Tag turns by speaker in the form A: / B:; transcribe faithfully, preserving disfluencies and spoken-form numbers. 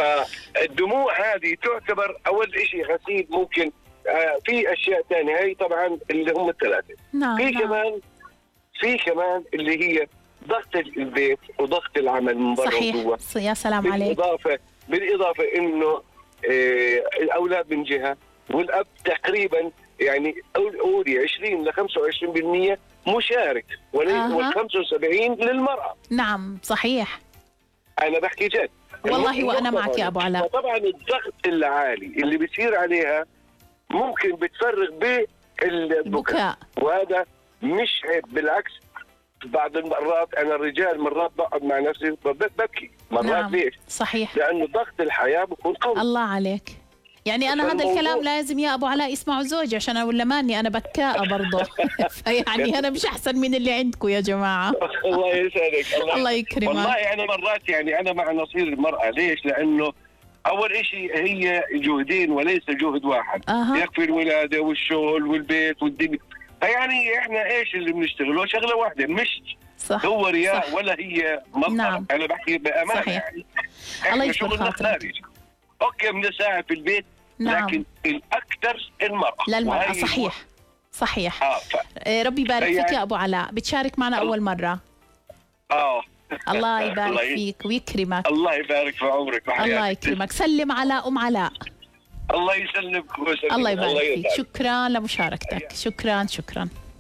A: فالدموع هذه تعتبر اول شيء غسيل ممكن. آه في اشياء ثانيه، هي طبعا اللي هم الثلاثه.
B: نعم
A: في
B: نعم.
A: كمان في كمان اللي هي ضغط البيت وضغط العمل من برا وجوا.
B: صحيح، يا سلام عليك.
A: بالاضافه بالاضافه انه آه الاولاد من جهه والاب تقريبا يعني قولي عشرين ل خمسة وعشرين بالمئة مشارك، وال خمسة وسبعين للمراه.
B: نعم صحيح،
A: انا بحكي جد
B: والله وانا معك يا ابو علاء.
A: طبعا الضغط العالي اللي بيصير عليها ممكن بتفرغ بالبكاء، وهذا مش عيب، بالعكس. بعض المرات انا الرجال مرات بقعد مع نفسي ببكي مرات.
B: نعم.
A: ليش؟
B: صحيح،
A: لانه ضغط الحياه بكون قوي.
B: الله عليك. يعني انا هذا الكلام لازم يا ابو علاء يسمعوا زوجي، عشان ولا ماني انا بكاءه برضه. فيعني انا مش احسن من اللي عندكم يا جماعه.
A: الله يسعدك. الله,
B: الله يكرمك.
A: والله انا مرات يعني انا مع نصير المراه. ليش؟ لانه اول شيء هي جهدين وليس جهد واحد.
B: أه.
A: يكفي الولاده والشغل والبيت والدنيا. فيعني احنا ايش اللي بنشتغله؟ شغله واحده، مش
B: صح.
A: هو رياء
B: صح.
A: ولا هي مظهر.
B: نعم.
A: انا بحكي بامانه.
B: صحيح.
A: يعني
B: الله يجبر خاطرك.
A: اوكي بنساعد في البيت.
B: نعم.
A: لكن الاكثر المراه.
B: للمراه. صحيح صحيح.
A: آه ف...
B: ربي يبارك
A: يعني...
B: فيك يا ابو علاء. بتشارك معنا اول مره.
A: اه
B: الله يبارك فيك ويكرمك.
A: الله يبارك في عمرك وحياتك.
B: الله يكرمك. سلم على ام علاء.
A: الله يسلمك ويسلمك.
B: الله يبارك فيك. شكرا لمشاركتك. شكرا شكرا.